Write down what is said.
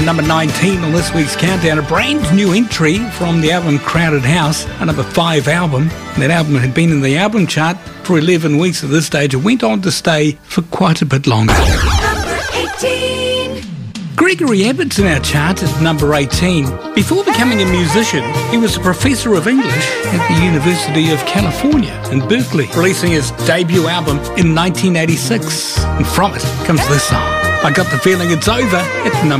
in number 19 on this week's countdown. A brand new entry from the album Crowded House, a number 5 album. That album had been in the album chart for 11 weeks at this stage. It went on to stay for quite a bit longer. Number 18. Gregory Abbott's in our chart at number 18. Before becoming a musician, he was a professor of English at the University of California in Berkeley, releasing his debut album in 1986. And from it comes this song, I Got the Feeling It's Over, at number